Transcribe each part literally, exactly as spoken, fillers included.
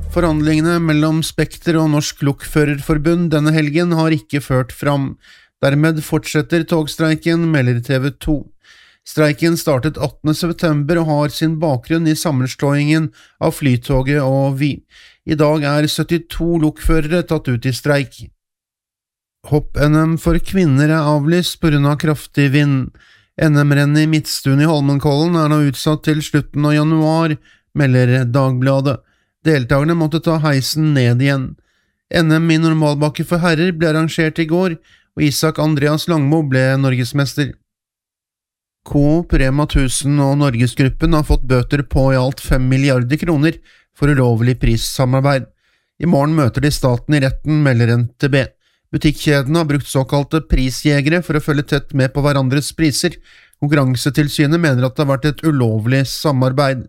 Forhandlingene mellom Spekter og Norsk Lokførerforbund denne helgen har ikke ført fram. Dermed fortsetter togstreiken, melder T V to. Streiken startet attende september og har sin bakgrunn i sammenslåingen av Flytoget og Vy. I dag er syttito lokførere tatt ut i streik. Hopp-N M for kvinner er avlyst på grunn av kraftig vind. N M-rennet i Midtstuen i Holmenkollen er nå utsatt til slutten av januar, melder Dagbladet. Deltakerne måtte ta heisen ned igjen. N M i normalbakke for herrer ble arrangert i går, og Isak Andreas Langmo ble norgesmester. Coop, Rema tusen og Norgesgruppen har fått bøter på i alt fem milliarder kroner for ulovlig prissamarbeid. I morgen møter de staten i retten, melder N T B. Butikkjedene har brukt såkalte prisjegere for å følge tett med på hverandres priser. Konkurransetilsynet mener at det har vært et ulovlig samarbeid.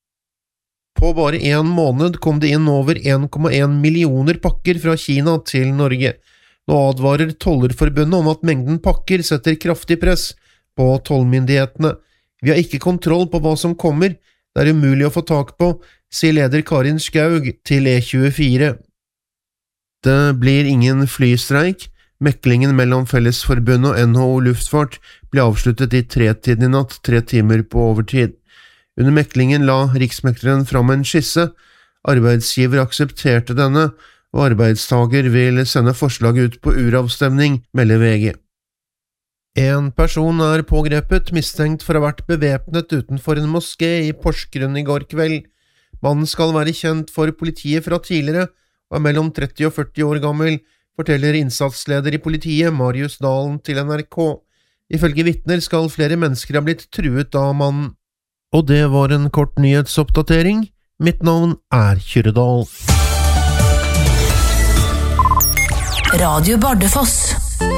På bare en måned kom det inn over en komma en millioner pakker fra Kina til Norge. Nå advarer Tollerforbundet om at mengden pakker setter kraftig press på tollmyndighetene. Vi har ikke kontroll på hva som kommer, det er umulig å få tak på, sier leder Karin Skaug til E tjuefire. Det blir ingen flystreik. Meklingen mellom Fellesforbundet og N H O Luftfart ble avsluttet i tretiden i natt, tre timer på overtid. Under meklingen la riksmekleren fram en skisse. Arbeidsgiver aksepterte denne, og arbeidstager vil sende forslaget ut på uravstemning, melder V G. En person er pågrepet, mistenkt for å ha vært bevæpnet utenfor en moské i Porsgrunn i går kveld. Mannen skal være kjent for politiet fra tidligere, og er mellom tretti og førti år gammel, forteller innsatsleder i politiet Marius Dalen til N R K. Ifølge vitner skal flere mennesker ha blitt truet av mannen. Og det var en kort nyhetsoppdatering. Mitt navn er Kyrre Dahl. Radio Bardufoss.